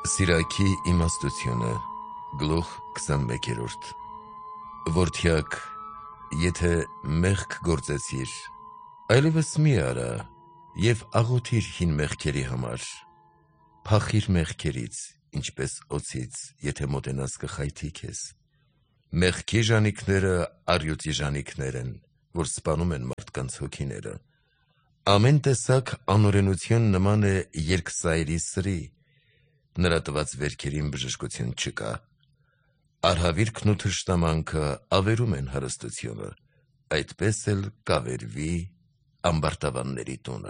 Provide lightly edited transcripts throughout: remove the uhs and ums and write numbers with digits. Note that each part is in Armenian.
Սիրակի իմաստությունը գլուխ 21-րդ Որդյակ, եթե մեղք գործեցիր, այլևս մի արա և աղոթիր հին մեղքերի համար, փախիր մեղքերից, ինչպես օձից, եթե մոտենաս կխայթի քեզ։ Մեղքի ժանիքները առյուծի ժանիքներ են, որ սպանում են մարդկանց հոգիները։ Ամեն տեսակ անօրենություն նման է երկսայրի սրի, նրա տված վերքերին բժշկություն չկա։ Արհավիրքն ու թշնամանքը ավերում են հարստությունը, այդպես էլ կավերվի ամբարտավանների տունը։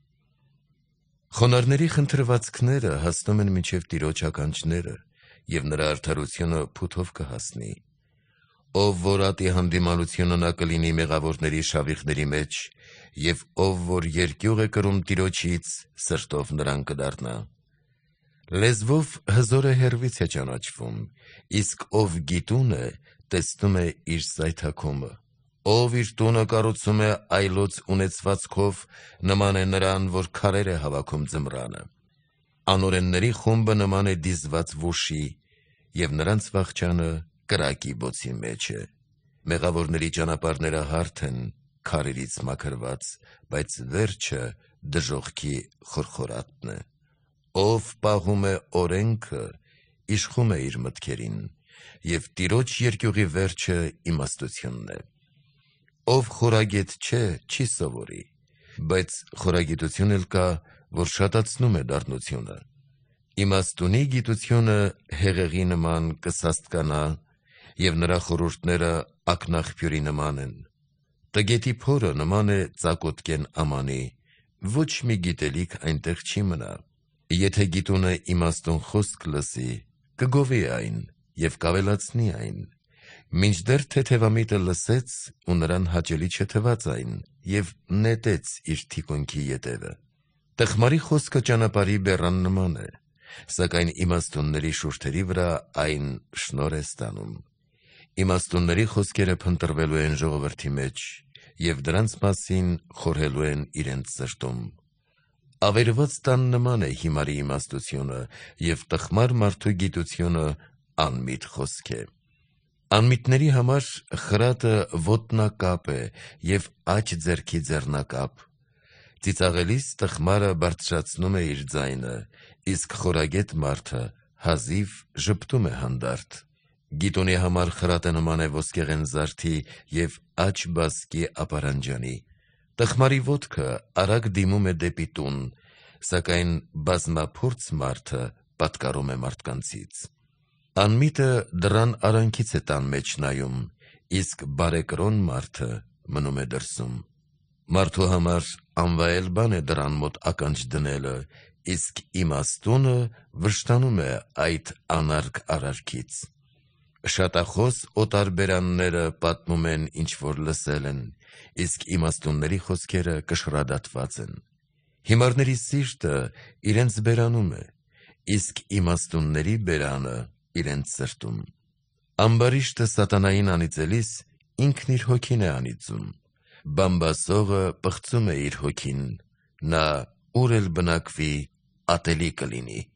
Խոնարհների խնդրվածքները հասնում են մինչև Տիրոջ ականջները, և նրա արդարությունը փութով կհասնի։ Ով որ ատի հանդիմանությունը նա կլինի մեղավորների շավիղների մեջ, և ով որ երկյուղ է կրում Տիրոջից, սրտով նրան կդառնա։ Լեզվով հզորը հեռվից է ճանաչվում, իսկ ով գիտուն է, տեսնում է իր սայթաքումը։ Ով իր տունը կառուցում է այլոց ունեցվածքով, նման է նրան, որ քարեր է հավաքում ձմռանը։ Անօրենների խումբը նման է դիզված վուշի, և նրանց վախճանը կրակի բոցի մեջ է։ Մեղավորների ճանապարհները հարթ են, քարերից մաքրված, բայց վերջը դժոխքի խորխորատն է։ Ով պահում է օրենքը, իշխում է իր մտքերին, և Տիրոջ երկյուղի վերջը իմաստությունն է։ Ով խորագետ չէ, չի սովորի, բայց խորագիտություն էլ կա, որ շատացնում է դառնությունը։ Իմաստունի գիտությունը հեղեղի նման կսաստկանա, և նրա խորհուրդները ակնաղբյուրի նման են։ Տգետի փորը նման է ծակոտկեն ամանի, ոչ մի գիտելիք այնտեղ չի մնա։ Եթե գիտունը իմաստուն խոսք լսի, կգովի այն և կավելացնի այն, մինչդեռ թեթևամիտը լսեց ու նրան հաճելի չթվաց այն և նետեց իր թիկունքի ետևը։ Տխմարի խոսքը ճանապարհի բեռան նման է, սակայն իմաստունների շուրթերի վրա այն շնորհ է ստանում։ Իմաստունների խոսքերը փնտրվելու են ժողովրդի մեջ, և դրանց մասին խորհելու են իրենց սրտում։ Ավերված տան նման է հիմարի իմաստությունը, և տխմար մարդու գիտությունը անմիտ խոսք է։ Անմիտների համար խրատը ոտնակապ է և աջ ձեռքի ձեռնակապ։ Ծիծաղելիս տխմարը բարձրացնում է իր ձայնը, իսկ խորագետ մարդը հազիվ ժպտում է հանդարտ։ Գիտունի համար խրատը նման է ոսկեղեն զարդի և աջ բազկի ապարանջանի։ Տխմարի ոտքը արագ դիմում է դեպի տուն, սակայն բազմափորձ մարդը պատկառում է մարդկանցից։ Անմիտը դռան արանքից է տան մեջ նայում, իսկ բարեկրոն մարդը մնում է դրսում։ Մարդու համար անվայել բան է դռան մոտ ականջ դնելը, իսկ իմաստունը վշտանում է այդ անարգ արարքից։ Շատախոս օտարբերանները պատմում են, ինչ որ լսել են, իսկ իմաստունների խոսքերը կշռադատված են։ Հիմարների սիրտը իրենց բերանում է, իսկ իմաստունների բերանը իրենց սրտում։ Ամբարիշտը սատանային անիծելիս ինքն իր հոգին է անիծում։ Բամբասողը պղծում է իր հոգին, նա ուր էլ բնակվի, ատելի կլինի։